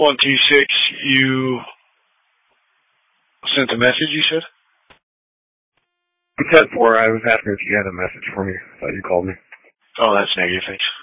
126, you sent a message, you said? 10-4, I was asking if you had a message for me. I thought you called me. Oh, that's negative, thanks.